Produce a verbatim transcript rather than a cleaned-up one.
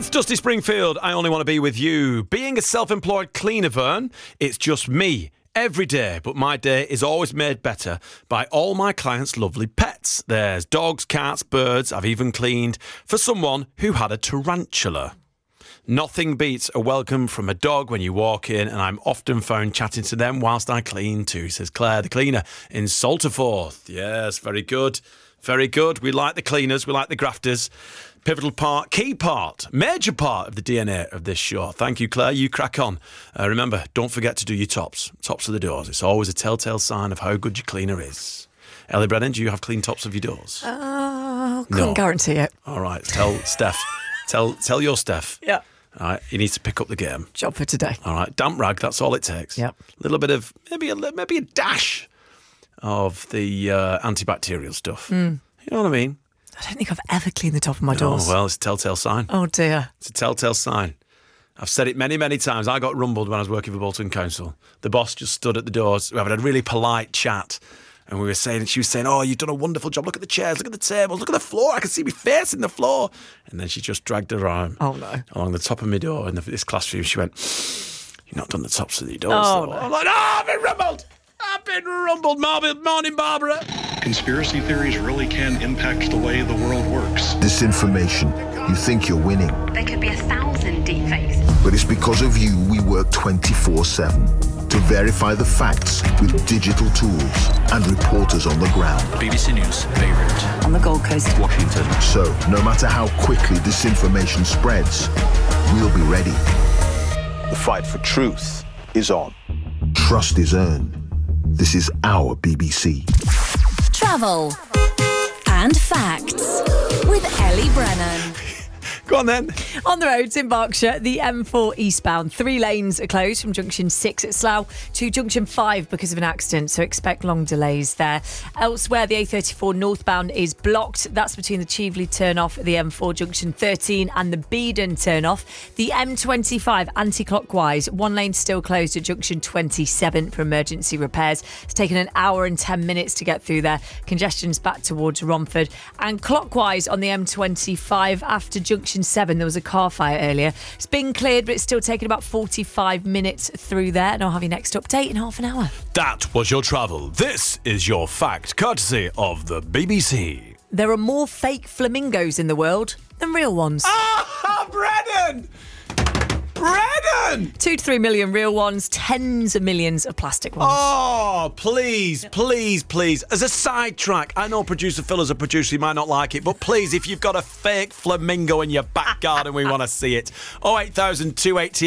It's Dusty Springfield. I only want to be with you. Being a self-employed cleaner, Vern, it's just me every day, but my day is always made better by all my clients' lovely pets. There's dogs, cats, birds. I've even cleaned for someone who had a tarantula. Nothing beats a welcome from a dog when you walk in, and I'm often found chatting to them whilst I clean too, says Claire, the cleaner in Salterforth. Yes, very good. Very good. We like the cleaners. We like the grafters. Pivotal part, key part, major part of the D N A of this show. Thank you, Claire. You crack on. Uh, remember, don't forget to do your tops. Tops of the doors. It's always a telltale sign of how good your cleaner is. Ellie Brennan, do you have clean tops of your doors? Uh, couldn't No. guarantee it. All right. Tell Steph. Tell tell your Steph. Yeah. All right. He needs to pick up the game. Job for today. All right. Damp rag. That's all it takes. Yep. A little bit of maybe a li- maybe a dash of the uh, antibacterial stuff. Mm. You know what I mean? I don't think I've ever cleaned the top of my doors. Oh well, it's a telltale sign. Oh, dear. It's a telltale sign. I've said it many, many times. I got rumbled when I was working for Bolton Council. The boss just stood at the doors. We had a really polite chat. And we were saying, she was saying, oh, you've done a wonderful job. Look at the chairs, look at the tables, look at the floor. I can see my face in the floor. And then she just dragged her arm Oh, no. along the top of my door in the, this classroom. She went, you've not done the tops of your doors. Oh, though." no. I'm like, oh, I've been rumbled. I've been rumbled. Mar- Morning, Barbara. Conspiracy theories really can impact the way the world works. Disinformation. You think you're winning, There could be a thousand deepfakes. but it's because of you we work twenty-four seven to verify the facts with digital tools and reporters on the ground. B B C News, Beirut, On the Gold Coast. Washington. So, no matter how quickly disinformation spreads, we'll be ready. The fight for truth is on. Trust is earned. This is our B B C. Travel and facts with Ellie Brennan. Go on then. On the roads in Berkshire, the M four eastbound. Three lanes are closed from junction six at Slough to junction five because of an accident, so expect long delays there. Elsewhere, the A thirty-four northbound is blocked. That's between the Cheveley turn-off at the M four junction thirteen and the Beedon turn-off. The M twenty-five anti-clockwise, one lane still closed at junction twenty-seven for emergency repairs. It's taken an hour and ten minutes to get through there. Congestion's back towards Romford. And clockwise on the M twenty-five after junction seven, there was a car fire earlier. It's been cleared, but it's still taking about forty-five minutes through there. And I'll have your next update in half an hour. That was your travel. This is your fact, courtesy of the B B C. There are more fake flamingos in the world than real ones. Ah, Brennan! Brennan! Two to three million real ones, tens of millions of plastic ones. Oh, please, please, please. As a sidetrack, I know producer Phil is a producer, he might not like it, but please, if you've got a fake flamingo in your back garden, we want to see it. oh eight thousand two eighty